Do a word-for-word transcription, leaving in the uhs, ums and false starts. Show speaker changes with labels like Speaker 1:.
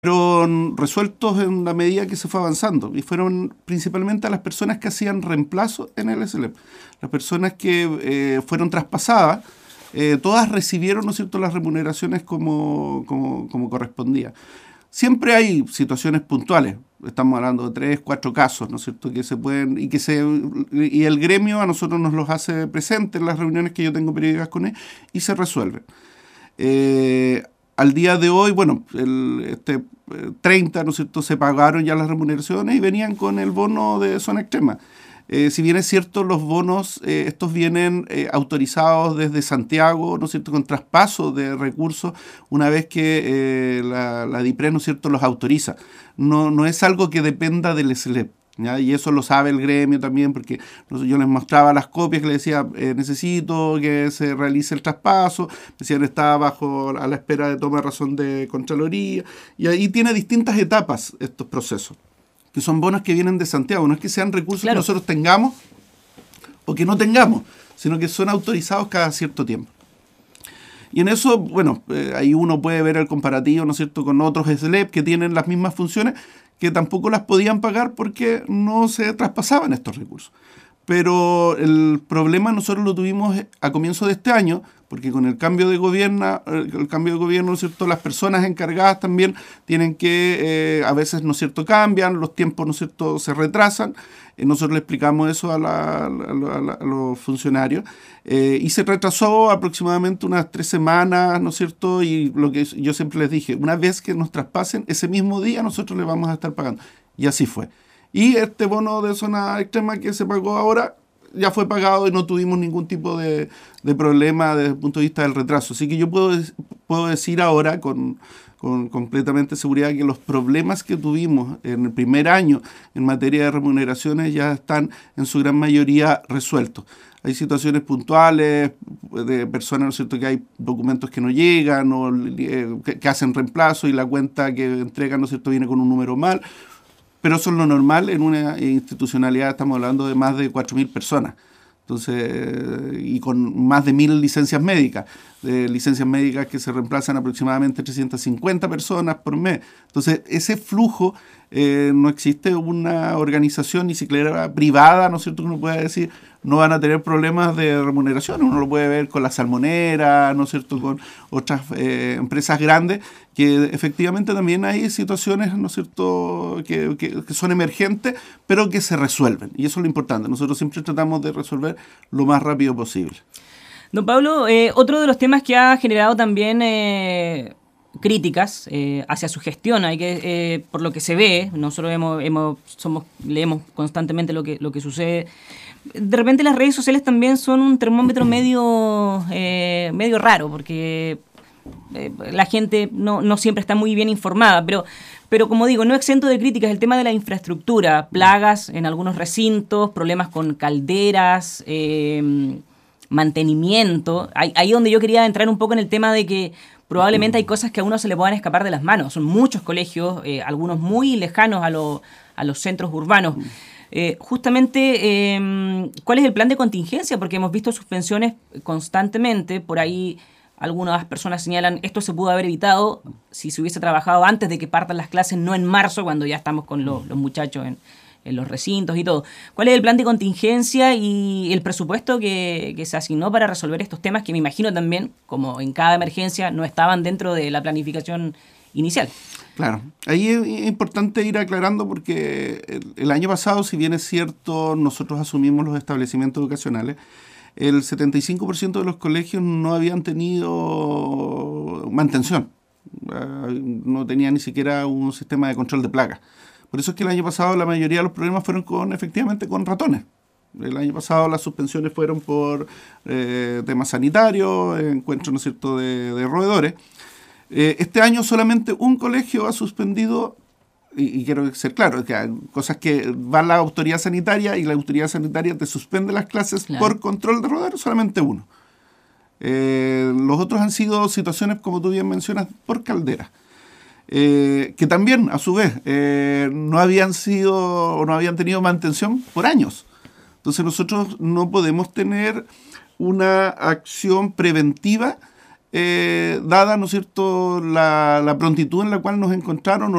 Speaker 1: fueron resueltos en la medida que se fue avanzando y fueron principalmente a las personas que hacían reemplazo en el S L E P. Las personas que eh, fueron traspasadas, eh, todas recibieron, ¿no es cierto?, las remuneraciones como, como, como correspondía. Siempre hay situaciones puntuales, estamos hablando de tres, cuatro casos, ¿no es cierto?, que se pueden, y que se y el gremio a nosotros nos los hace presentes en las reuniones que yo tengo periódicas con él y se resuelven. Eh, Al día de hoy, bueno, el este, treinta, ¿no es cierto?, se pagaron ya las remuneraciones y venían con el bono de zona extrema. Eh, si bien es cierto, los bonos, eh, estos vienen eh, autorizados desde Santiago, ¿no es cierto?, con traspaso de recursos una vez que eh, la, la DIPRES, ¿no es cierto?, los autoriza. No, no es algo que dependa del S L E P. ¿Ya? Y eso lo sabe el gremio también, porque yo les mostraba las copias que les decía, eh, necesito que se realice el traspaso, decían, está bajo a la espera de toma de razón de Contraloría, y ahí tiene distintas etapas estos procesos, que son bonos que vienen de Santiago, no es que sean recursos claro. que nosotros tengamos o que no tengamos, sino que son autorizados cada cierto tiempo. Y en eso, bueno, eh, ahí uno puede ver el comparativo, ¿no es cierto?, con otros S L E P que tienen las mismas funciones, que tampoco las podían pagar porque no se traspasaban estos recursos. Pero el problema nosotros lo tuvimos a comienzo de este año, porque con el cambio de gobierno, el cambio de gobierno, ¿no es cierto?, las personas encargadas también tienen que, eh, a veces, ¿no es cierto?, cambian, los tiempos, ¿no es cierto?, se retrasan. Eh, nosotros le explicamos eso a, la, a, la, a los funcionarios eh, y se retrasó aproximadamente unas tres semanas, ¿no es cierto?, y lo que yo siempre les dije, una vez que nos traspasen, ese mismo día nosotros le vamos a estar pagando. Y así fue. Y este bono de zona extrema que se pagó ahora ya fue pagado y no tuvimos ningún tipo de, de problema desde el punto de vista del retraso. Así que yo puedo, puedo decir ahora con, con completamente seguridad que los problemas que tuvimos en el primer año en materia de remuneraciones ya están en su gran mayoría resueltos. Hay situaciones puntuales de personas, ¿no es cierto?, que hay documentos que no llegan o eh, que, que hacen reemplazo y la cuenta que entregan, ¿no es cierto?, viene con un número mal. Pero eso es lo normal en una institucionalidad, estamos hablando de más de cuatro mil personas. Entonces, y con más de mil licencias médicas, de licencias médicas que se reemplazan aproximadamente trescientas cincuenta personas por mes. Entonces, ese flujo, eh, no existe una organización ni siquiera privada, ¿no es cierto?, que uno pueda decir, no van a tener problemas de remuneración. Uno lo puede ver con la Salmonera, ¿no es cierto?, con otras eh, empresas grandes, que efectivamente también hay situaciones, ¿no es cierto?, que, que, que son emergentes, pero que se resuelven. Y eso es lo importante. Nosotros siempre tratamos de resolver lo más rápido posible.
Speaker 2: Don Pablo, eh, otro de los temas que ha generado también eh, críticas eh, hacia su gestión, hay que eh, por lo que se ve, nosotros hemos, hemos somos leemos constantemente lo que lo que sucede. De repente las redes sociales también son un termómetro medio eh, medio raro, porque eh, la gente no, no siempre está muy bien informada, pero pero como digo, no exento de críticas el tema de la infraestructura, plagas en algunos recintos, problemas con calderas, eh, mantenimiento. Ahí, ahí donde yo quería entrar un poco en el tema de que probablemente hay cosas que a uno se le puedan escapar de las manos. Son muchos colegios, eh, algunos muy lejanos a, lo, a los centros urbanos. Eh, justamente, eh, ¿cuál es el plan de contingencia? Porque hemos visto suspensiones constantemente. Por ahí algunas personas señalan esto se pudo haber evitado si se hubiese trabajado antes de que partan las clases, no en marzo, cuando ya estamos con lo, los muchachos en, en los recintos y todo. ¿Cuál es el plan de contingencia y el presupuesto que, que se asignó para resolver estos temas que me imagino también, como en cada emergencia, no estaban dentro de la planificación inicial?
Speaker 1: Claro, ahí es importante ir aclarando porque el, el año pasado, si bien es cierto, nosotros asumimos los establecimientos educacionales, el setenta y cinco por ciento de los colegios no habían tenido mantención, no tenían ni siquiera un sistema de control de plagas. Por eso es que el año pasado la mayoría de los problemas fueron con, efectivamente, con ratones. El año pasado las suspensiones fueron por eh, temas sanitarios, encuentros, ¿no es cierto?, de, de roedores. Eh, este año solamente un colegio ha suspendido, y, y quiero ser claro, que hay cosas que va la autoridad sanitaria y la autoridad sanitaria te suspende las clases, claro, por control de roedores, solamente uno. Eh, los otros han sido situaciones, como tú bien mencionas, por calderas. Eh, que también, a su vez, eh, no habían sido o no habían tenido mantención por años. Entonces nosotros no podemos tener una acción preventiva eh, dada, ¿no es cierto?, la, la prontitud en la cual nos encontraron